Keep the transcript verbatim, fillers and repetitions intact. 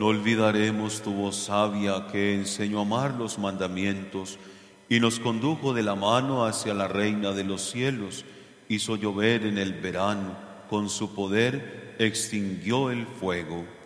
No olvidaremos tu voz sabia que enseñó a amar los mandamientos y nos condujo de la mano hacia la Reina de los cielos. Hizo llover en el verano, con su poder extinguió el fuego.